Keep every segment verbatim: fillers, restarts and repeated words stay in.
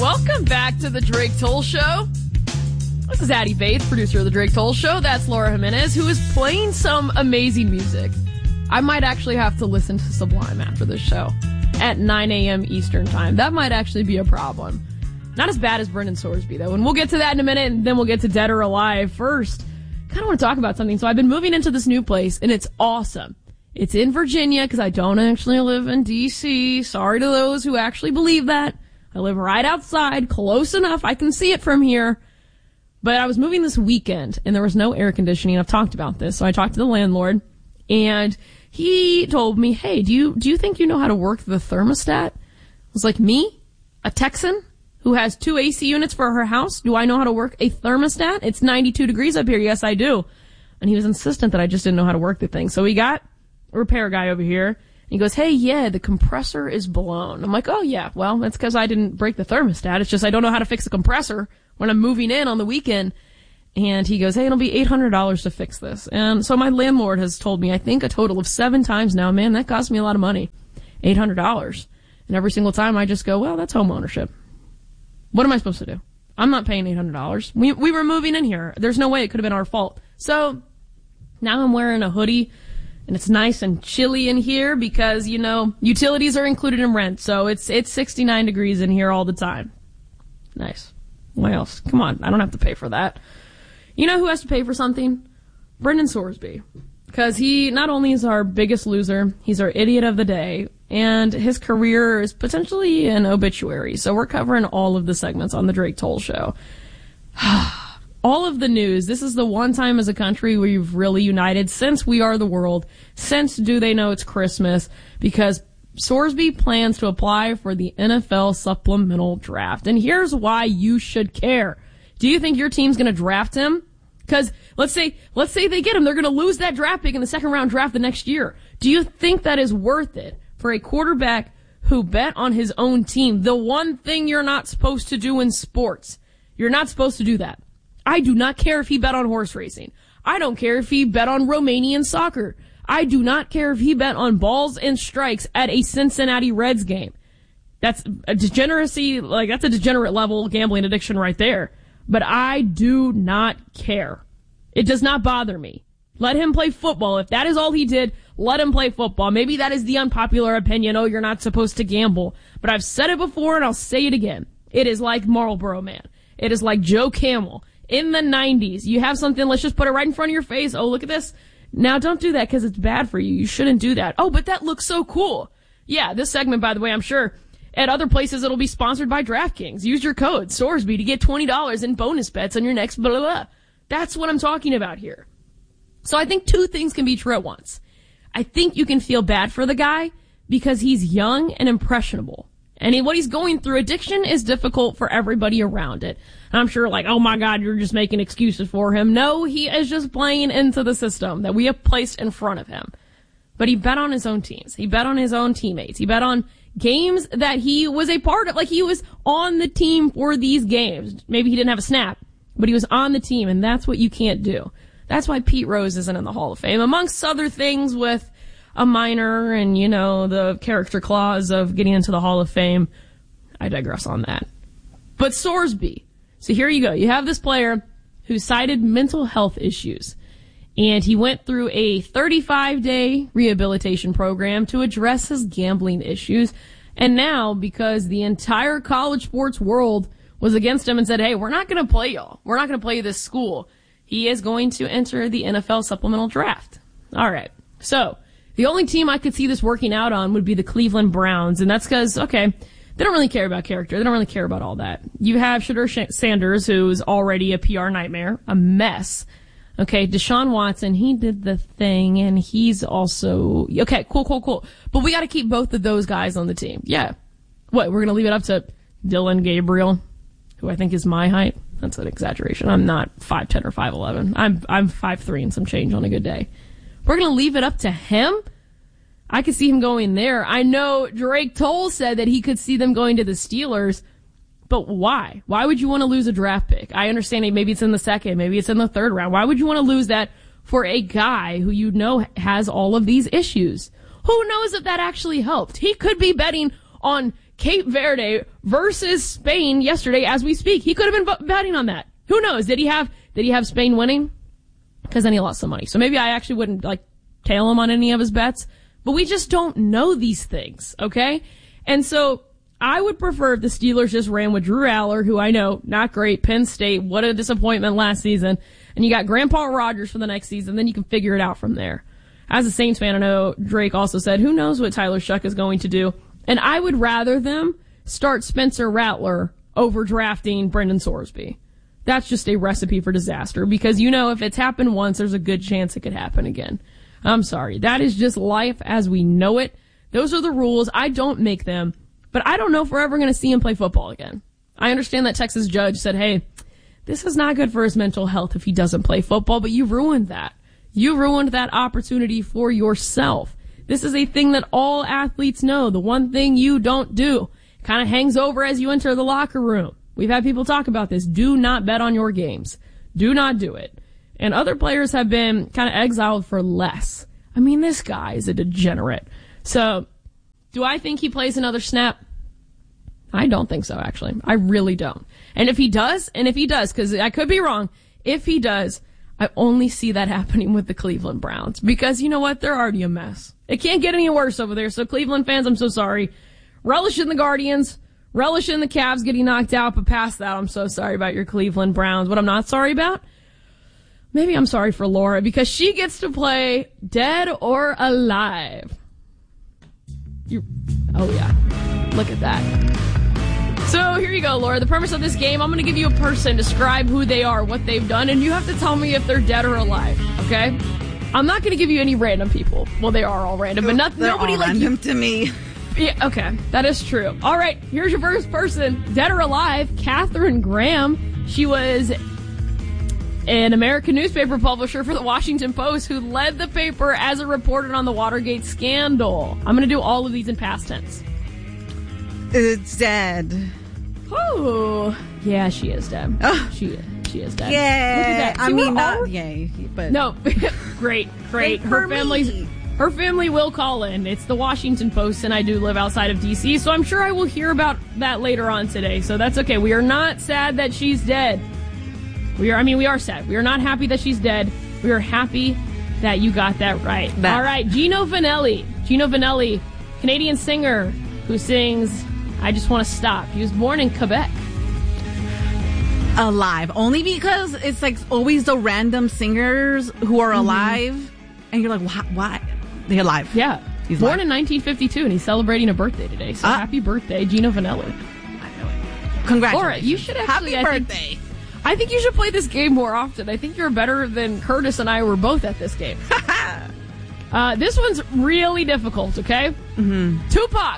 Welcome back to the Drake Toll Show. This is Addie Bates, producer of the Drake Toll Show. That's Laura Jimenez, who is playing some amazing music. I might actually have to listen to Sublime after this show at nine a.m. Eastern time. That might actually be a problem. Not as bad as Brendan Sorsby, though. And we'll get to that in a minute, and then we'll get to Dead or Alive. First, I kind of want to talk about something. So I've been moving into this new place, and it's awesome. It's in Virginia, because I don't actually live in D C Sorry to those who actually believe that. I live right outside, close enough. I can see it from here. But I was moving this weekend, and there was no air conditioning. I've talked about this. So I talked to the landlord, and he told me, hey, do you do you think you know how to work the thermostat? I was like, me? A Texan who has two A C units for her house? Do I know how to work a thermostat? It's ninety-two degrees up here. Yes, I do. And he was insistent that I just didn't know how to work the thing. So we got a repair guy over here. He goes, hey, yeah, the compressor is blown. I'm like, oh, yeah, well, that's because I didn't break the thermostat. It's just I don't know how to fix the compressor when I'm moving in on the weekend. And he goes, hey, it'll be eight hundred dollars to fix this. And so my landlord has told me, I think a total of seven times now, man, that cost me a lot of money, eight hundred dollars. And every single time I just go, well, that's home ownership. What am I supposed to do? I'm not paying eight hundred dollars. We, we were moving in here. There's no way it could have been our fault. So now I'm wearing a hoodie. And it's nice and chilly in here because, you know, utilities are included in rent. So it's it's sixty-nine degrees in here all the time. Nice. What else? Come on. I don't have to pay for that. You know who has to pay for something? Brendan Sorsby. Because he not only is our biggest loser, he's our idiot of the day. And his career is potentially an obituary. So we're covering all of the segments on the Drake Toll Show. All of the news. This is the one time as a country we've really united since We Are the World, since Do They Know It's Christmas, because Sorsby plans to apply for the N F L supplemental draft. And here's why you should care. Do you think your team's going to draft him? Because let's say, let's say they get him. They're going to lose that draft pick in the second round draft the next year. Do you think that is worth it for a quarterback who bet on his own team? The one thing you're not supposed to do in sports. You're not supposed to do that. I do not care if he bet on horse racing. I don't care if he bet on Romanian soccer. I do not care if he bet on balls and strikes at a Cincinnati Reds game. That's a degeneracy, like that's a degenerate level gambling addiction right there. But I do not care. It does not bother me. Let him play football. If that is all he did, let him play football. Maybe that is the unpopular opinion. Oh, you're not supposed to gamble. But I've said it before and I'll say it again. It is like Marlboro Man. It is like Joe Camel. In the nineties, you have something, let's just put it right in front of your face. Oh, look at this. Now, don't do that because it's bad for you. You shouldn't do that. Oh, but that looks so cool. Yeah, this segment, by the way, I'm sure at other places it'll be sponsored by DraftKings. Use your code, Sorsby, to get twenty dollars in bonus bets on your next blah, blah, blah. That's what I'm talking about here. So I think two things can be true at once. I think you can feel bad for the guy because he's young and impressionable. And he, what he's going through, addiction is difficult for everybody around it. And I'm sure like, oh my God, you're just making excuses for him. No, he is just playing into the system that we have placed in front of him. But he bet on his own teams. He bet on his own teammates. He bet on games that he was a part of. Like he was on the team for these games. Maybe he didn't have a snap, but he was on the team. And that's what you can't do. That's why Pete Rose isn't in the Hall of Fame, amongst other things with a minor and, you know, the character clause of getting into the Hall of Fame. I digress on that. But Sorsby. So here you go. You have this player who cited mental health issues. And he went through a thirty-five day rehabilitation program to address his gambling issues. And now, because the entire college sports world was against him and said, hey, we're not going to play y'all. We're not going to play this school. He is going to enter the N F L supplemental draft. All right. So the only team I could see this working out on would be the Cleveland Browns. And that's because, okay, they don't really care about character. They don't really care about all that. You have Shedeur Sanders, who's already a P R nightmare, a mess. Okay, Deshaun Watson, he did the thing, and he's also... Okay, cool, cool, cool. But we got to keep both of those guys on the team. Yeah. What, we're going to leave it up to Dylan Gabriel, who I think is my height? That's an exaggeration. I'm not five ten or five eleven. I'm I'm five three and some change on a good day. We're going to leave it up to him? I could see him going there. I know Drake Toll said that he could see them going to the Steelers, but why? Why would you want to lose a draft pick? I understand it. Maybe it's in the second. Maybe it's in the third round. Why would you want to lose that for a guy who you know has all of these issues? Who knows if that actually helped? He could be betting on Cape Verde versus Spain yesterday as we speak. He could have been betting on that. Who knows? Did he have, did he have Spain winning? Because then he lost some money. So maybe I actually wouldn't, like, tail him on any of his bets. But we just don't know these things, okay? And so I would prefer if the Steelers just ran with Drew Aller, who I know, not great, Penn State, what a disappointment last season. And you got Grandpa Rogers for the next season, then you can figure it out from there. As a Saints fan, I know Drake also said, who knows what Tyler Shuck is going to do. And I would rather them start Spencer Rattler over drafting Brendan Sorsby. That's just a recipe for disaster because, you know, if it's happened once, there's a good chance it could happen again. I'm sorry. That is just life as we know it. Those are the rules. I don't make them, but I don't know if we're ever going to see him play football again. I understand that Texas judge said, hey, this is not good for his mental health if he doesn't play football, but you ruined that. You ruined that opportunity for yourself. This is a thing that all athletes know. The one thing you don't do kind of hangs over as you enter the locker room. We've had people talk about this. Do not bet on your games. Do not do it. And other players have been kind of exiled for less. I mean, this guy is a degenerate. So, do I think he plays another snap? I don't think so, actually. I really don't. And if he does, and if he does, because I could be wrong, if he does, I only see that happening with the Cleveland Browns. Because you know what? They're already a mess. It can't get any worse over there. So, Cleveland fans, I'm so sorry. Relish in the Guardians. Relish in the Cavs getting knocked out, but past that, I'm so sorry about your Cleveland Browns. What I'm not sorry about? Maybe I'm sorry for Laura, because she gets to play Dead or Alive. You, oh yeah. Look at that. So here you go, Laura. The premise of this game, I'm going to give you a person, describe who they are, what they've done, and you have to tell me if they're dead or alive, okay? I'm not going to give you any random people. Well, they are all random, but not, they're nobody all like random you. to me. Yeah, okay. That is true. All right, here's your first person, dead or alive, Katharine Graham. She was an American newspaper publisher for the Washington Post who led the paper as it reported on the Watergate scandal. I'm going to do all of these in past tense. It's dead. Oh, yeah, she is dead. Oh. She is. She is dead. Yeah. Look at that. I See, mean, we're not all- yay, but No, great, great. Great for Her family's, me. her family will call in. It's the Washington Post, and I do live outside of D C, so I'm sure I will hear about that later on today. So that's okay. We are not sad that she's dead. We are. I mean, we are sad. We are not happy that she's dead. We are happy that you got that right. That. All right, Gino Vanelli. Gino Vanelli, Canadian singer who sings "I Just Want to Stop." He was born in Quebec. alive. Only because it's like always the random singers who are alive, mm-hmm. and you're like, why? why? They're alive. Yeah. He's born alive. in nineteen fifty-two, and he's celebrating a birthday today. So Ah. happy birthday, Gino Vanelli. Congratulations. Laura, you should actually... Happy I think- birthday. I think you should play this game more often. I think you're better than Curtis and I were both at this game. uh, this one's really difficult, okay? Mm-hmm. Tupac.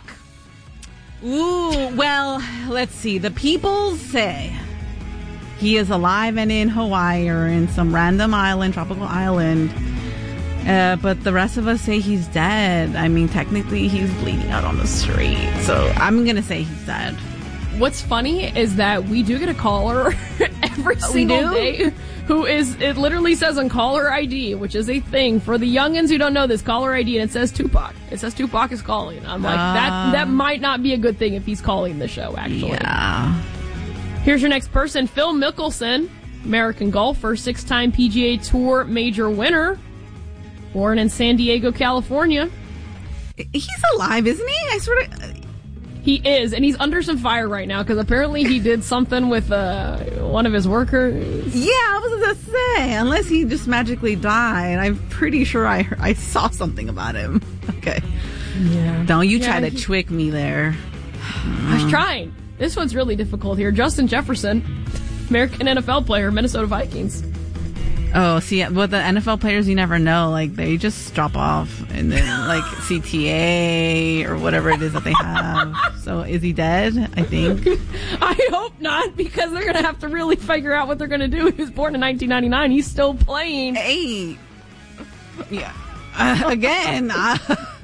Ooh, well, let's see. The people say he is alive and in Hawaii or in some random island, tropical island. Uh, but the rest of us say he's dead. I mean, technically, he's bleeding out on the street. So I'm going to say he's dead. What's funny is that we do get a caller every single do? day who is, it literally says on caller I D, which is a thing for the youngins who don't know this, caller I D, and it says Tupac. It says Tupac is calling. I'm like, Uh, that that might not be a good thing if he's calling the show, actually. Yeah. Here's your next person, Phil Mickelson, American golfer, six-time P G A Tour major winner, born in San Diego, California. He's alive, isn't he? I sort of... He is, and he's under some fire right now because apparently he did something with uh, one of his workers. Yeah, I was going to say, unless he just magically died. I'm pretty sure I I saw something about him. Okay. Yeah. Don't you Yeah, try to he- trick me there. I was trying. This one's really difficult here. Justin Jefferson, American N F L player, Minnesota Vikings. Oh, see, with the N F L players, you never know. Like, they just drop off and then, like, C T A or whatever it is that they have. So, is he dead? I think. I hope not, because they're going to have to really figure out what they're going to do. He was born in nineteen ninety-nine. He's still playing. Hey. Yeah. Uh, again. Uh,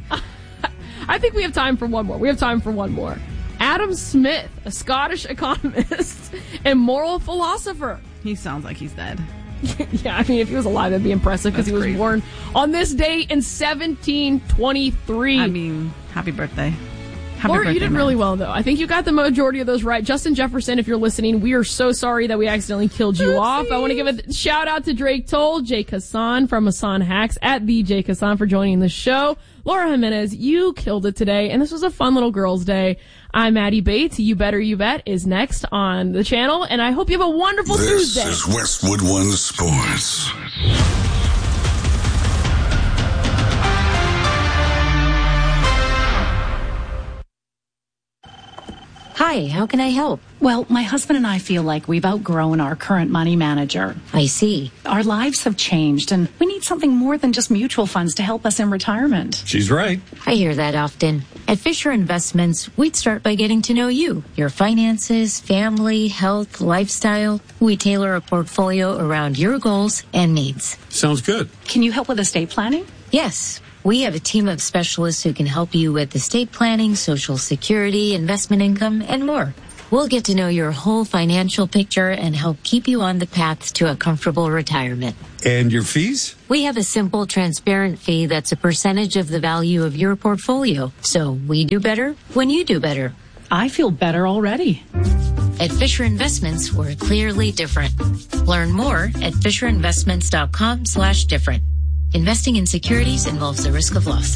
I think we have time for one more. We have time for one more. Adam Smith, a Scottish economist and moral philosopher. he sounds like he's dead. Yeah, I mean, if he was alive, that'd be impressive because he That's was crazy. born on this day in seventeen twenty-three. I mean, happy birthday. Happy Laura, birthday, you did man. really well, though. I think you got the majority of those right. Justin Jefferson, if you're listening, we are so sorry that we accidentally killed you Oopsie. off. I want to give a shout out to Drake Toll, Jay Kassan from Hassan Hacks, at the Jay Kassan for joining the show. Laura Jimenez, you killed it today, and this was a fun little girls' day. I'm Maddie Bates. You Better You Bet is next on the channel, and I hope you have a wonderful this Tuesday. This is Westwood One Sports. Hi, how can I help? Well, my husband and I feel like we've outgrown our current money manager. I see. Our lives have changed, and we need something more than just mutual funds to help us in retirement. She's right. I hear that often. At Fisher Investments, we'd start by getting to know you, your finances, family, health, lifestyle. We tailor a portfolio around your goals and needs. Sounds good. Can you help with estate planning? Yes. We have a team of specialists who can help you with estate planning, Social Security, investment income, and more. We'll get to know your whole financial picture and help keep you on the path to a comfortable retirement. And your fees? We have a simple, transparent fee that's a percentage of the value of your portfolio. So we do better when you do better. I feel better already. At Fisher Investments, we're clearly different. Learn more at FisherInvestments.com slash different. Investing in securities involves the risk of loss.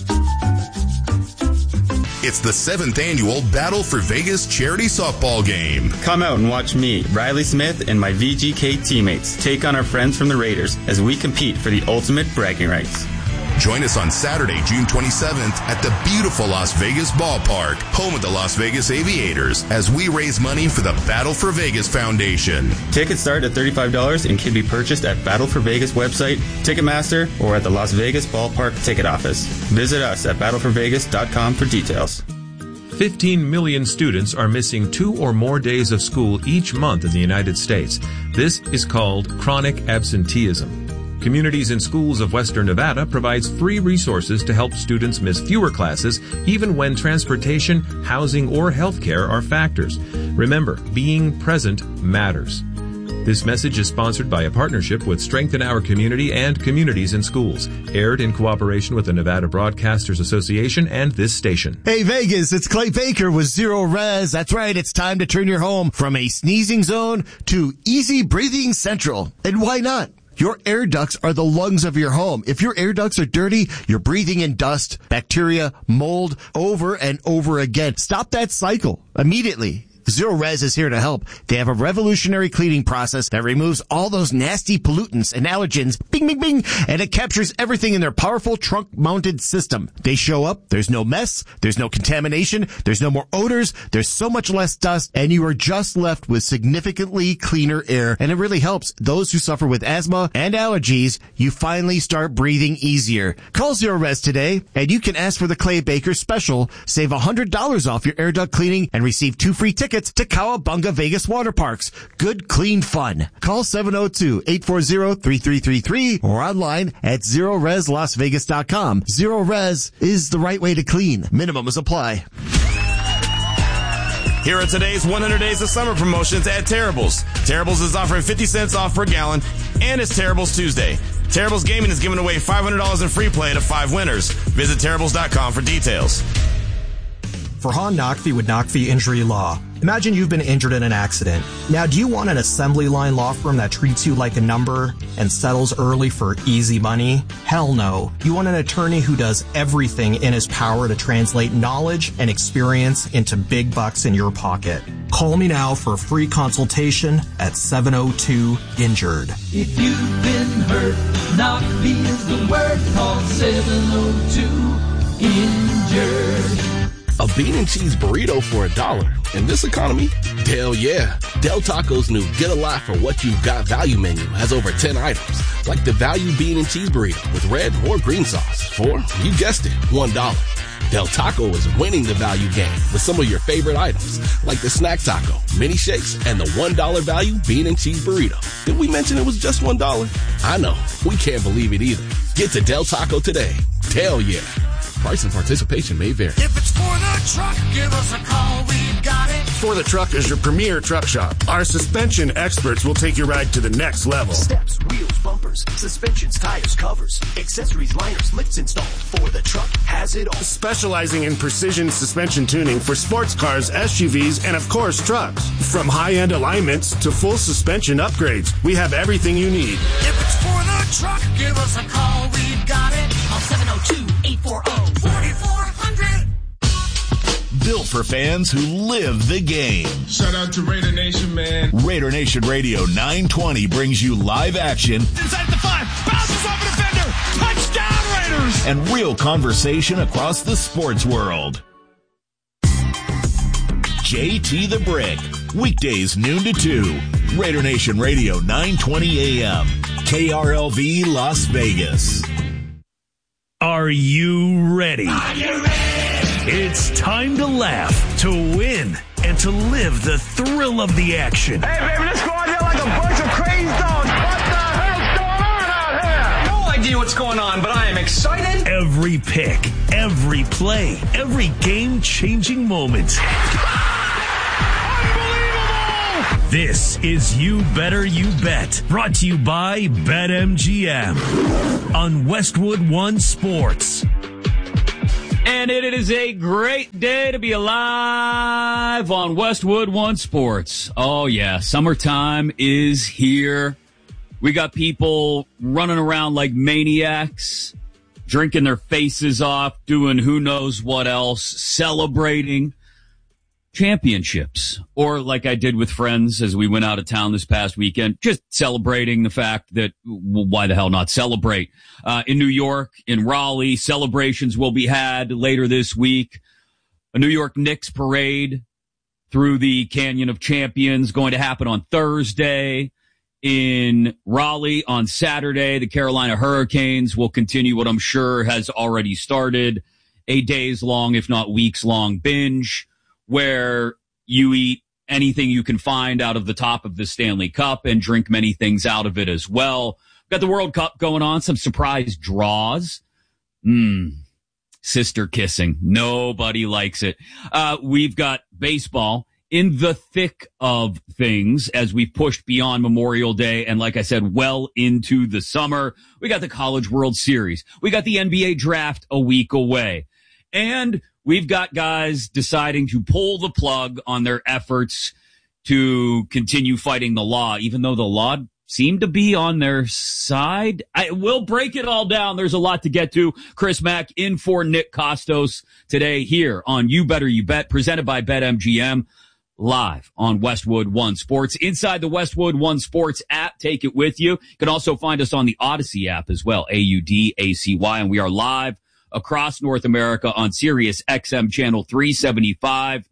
It's the seventh annual Battle for Vegas charity softball game. Come out and watch me, Riley Smith, and my V G K teammates take on our friends from the Raiders as we compete for the ultimate bragging rights. Join us on Saturday, June twenty-seventh at the beautiful Las Vegas Ballpark, home of the Las Vegas Aviators, as we raise money for the Battle for Vegas Foundation. Tickets start at thirty-five dollars and can be purchased at Battle for Vegas website, Ticketmaster, or at the Las Vegas Ballpark ticket office. Visit us at battle for vegas dot com for details. fifteen million students are missing two or more days of school each month in the United States. This is called chronic absenteeism. Communities and Schools of Western Nevada provides free resources to help students miss fewer classes, even when transportation, housing, or healthcare are factors. Remember, being present matters. This message is sponsored by a partnership with Strengthen Our Community and Communities in Schools, aired in cooperation with the Nevada Broadcasters Association and this station. Hey Vegas, it's Clay Baker with Zero Res. That's right, it's time to turn your home from a sneezing zone to easy breathing central. And why not? Your air ducts are the lungs of your home. If your air ducts are dirty, you're breathing in dust, bacteria, mold over and over again. Stop that cycle immediately. Zero Res is here to help. They have a revolutionary cleaning process that removes all those nasty pollutants and allergens, bing, bing, bing, and it captures everything in their powerful trunk-mounted system. They show up, there's no mess, there's no contamination, there's no more odors, there's so much less dust, and you are just left with significantly cleaner air, and it really helps those who suffer with asthma and allergies. You finally start breathing easier. Call Zero Res today, and you can ask for the Clay Baker special. Save one hundred dollars off your air duct cleaning and receive two free tickets to Cowabunga Vegas Water Parks. Good, clean fun. Call seven oh two, eight four zero, three three three three or online at zero res las vegas dot com. Zero Res is the right way to clean. Minimums apply. Here are today's one hundred Days of Summer promotions at Terribles. Terribles is offering fifty cents off per gallon, and it's Terribles Tuesday. Terribles Gaming is giving away five hundred dollars in free play to five winners. Visit terribles dot com for details. Farhan Naqvi with Naqvi Injury Law. Imagine you've been injured in an accident. Now, do you want an assembly line law firm that treats you like a number and settles early for easy money? Hell no. You want an attorney who does everything in his power to translate knowledge and experience into big bucks in your pocket. Call me now for a free consultation at seven oh two injured. If you've been hurt, Naqvi is the word. Call seven oh two injured. A bean and cheese burrito for a dollar. In this economy, hell yeah. Del Taco's new Get a Lot for What You've Got value menu has over ten items, like the value bean and cheese burrito with red or green sauce for, you guessed it, one dollar. Del Taco is winning the value game with some of your favorite items, like the snack taco, mini shakes, and the one dollar value bean and cheese burrito. Did we mention it was just one dollar? I know, we can't believe it either. Get to Del Taco today. Hell yeah. Price and participation may vary. If it's for the truck, give us a call. We've got it For the Truck is your premier truck shop. Our suspension experts will take your ride to the next level. Steps, wheels, bumpers, suspensions, tires, covers, accessories, liners, lifts installed. For the Truck has it all. Specializing in precision suspension tuning for sports cars, S U Vs, and of course trucks. From high-end alignments to full suspension upgrades, we have everything you need. If it's for the truck, give us a call. We've got it. Call seven oh two, eight four oh, four four hundred. Built for fans who live the game. Shout out to Raider Nation, man. Raider Nation Radio nine twenty brings you live action. Inside the five. Bounces off a defender. Touchdown, Raiders. And real conversation across the sports world. J T the Brick. Weekdays noon to two. Raider Nation Radio nine twenty A M. K R L V Las Vegas. Are you ready? Are you ready? It's time to laugh, to win, and to live the thrill of the action. Hey, baby, let's go out there like a bunch of crazy dogs. What the hell's going on out here? No idea what's going on, but I am excited. Every pick, every play, every game-changing moment. Unbelievable! This is You Better You Bet, brought to you by BetMGM on Westwood One Sports. And it is a great day to be alive on Westwood One Sports. Oh, yeah. Summertime is here. We got people running around like maniacs, drinking their faces off, doing who knows what else, celebrating championships. Or like I did with friends as we went out of town this past weekend, just celebrating the fact that, well, why the hell not celebrate? Uh, in New York, in Raleigh, celebrations will be had later this week. A New York Knicks parade through the Canyon of Champions going to happen on Thursday. In Raleigh on Saturday, the Carolina Hurricanes will continue what I'm sure has already started, a days-long, if not weeks-long binge where you eat anything you can find out of the top of the Stanley Cup and drink many things out of it as well. Got the World Cup going on, some surprise draws. Mmm, sister kissing. Nobody likes it. Uh, we've got baseball in the thick of things as we've pushed beyond Memorial Day and, like I said, well into the summer. We got the College World Series. We got the N B A draft a week away. And we've got guys deciding to pull the plug on their efforts to continue fighting the law, even though the law seemed to be on their side. I will break it all down. There's a lot to get to. Chris Mack in for Nick Costos today here on You Better You Bet, presented by BetMGM, live on Westwood One Sports. Inside the Westwood One Sports app, take it with you. You can also find us on the Odyssey app as well, A U D A C Y, and we are live across North America on Sirius X M channel three seventy-five.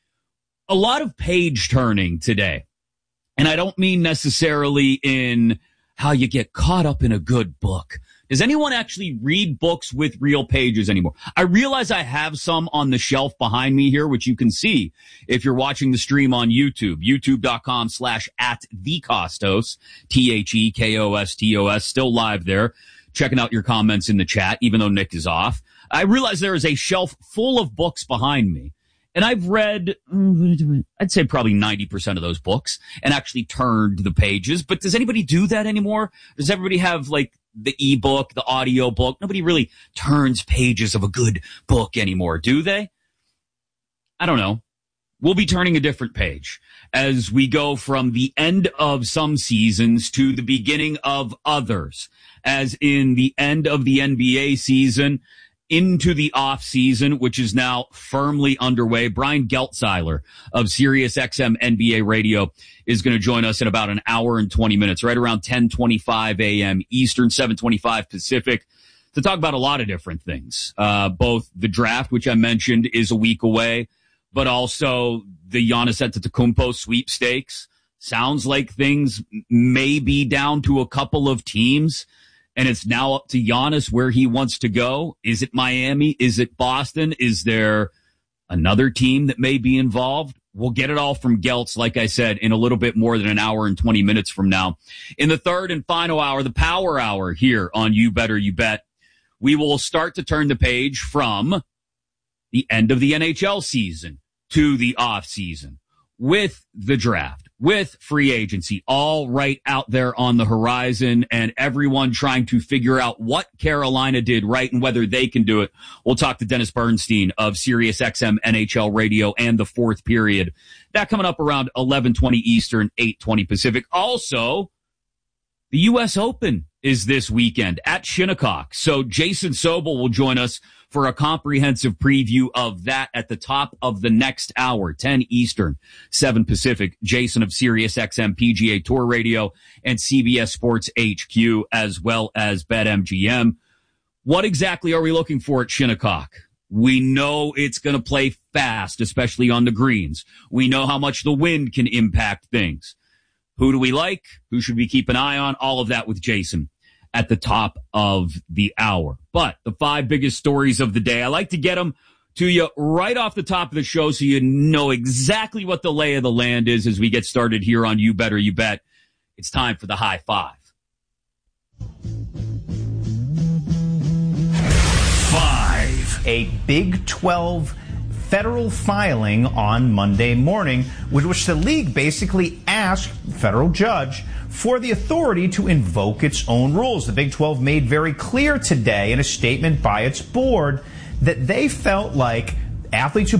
A lot of page turning today. And I don't mean necessarily in how you get caught up in a good book. Does anyone actually read books with real pages anymore? I realize I have some on the shelf behind me here, which you can see if you're watching the stream on YouTube. YouTube.com slash at the Costos, T H E K O S T O S, still live there. Checking out your comments in the chat, even though Nick is off. I realize there is a shelf full of books behind me. And I've read, I'd say probably ninety percent of those books and actually turned the pages. But does anybody do that anymore? Does everybody have like the ebook, the audio book? Nobody really turns pages of a good book anymore, do they? I don't know. We'll be turning a different page as we go from the end of some seasons to the beginning of others, as in the end of the N B A season into the off season, which is now firmly underway. Brian Geltzeiler of Sirius X M N B A Radio is going to join us in about an hour and twenty minutes, right around ten twenty-five a.m. Eastern, seven twenty-five Pacific, to talk about a lot of different things. Uh, both the draft, which I mentioned is a week away, but also the Giannis Antetokounmpo sweepstakes. Sounds like things may be down to a couple of teams, and it's now up to Giannis where he wants to go. Is it Miami? Is it Boston? Is there another team that may be involved? We'll get it all from Geltz, like I said, in a little bit more than an hour and twenty minutes from now. In the third and final hour, the power hour here on You Better You Bet, we will start to turn the page from the end of the N H L season to the off season. with the draft, with free agency, all right out there on the horizon, and everyone trying to figure out what Carolina did right and whether they can do it. We'll talk to Dennis Bernstein of SiriusXM N H L Radio and the Fourth Period. That coming up around eleven twenty Eastern, eight twenty Pacific. Also, the U S Open is this weekend at Shinnecock. So Jason Sobel will join us for a comprehensive preview of that at the top of the next hour, ten Eastern, seven Pacific. Jason of SiriusXM P G A Tour Radio and C B S Sports H Q, as well as BetMGM. What exactly are we looking for at Shinnecock? We know it's going to play fast, especially on the greens. We know how much the wind can impact things. Who do we like? Who should we keep an eye on? All of that with Jason at the top of the hour. But the five biggest stories of the day, I like to get them to you right off the top of the show so you know exactly what the lay of the land is as we get started here on You Better You Bet. It's time for the high five. Five. A Big twelve federal filing on Monday morning, with which the league basically asked the federal judge for the authority to invoke its own rules. The Big twelve made very clear today in a statement by its board that they felt like athletes who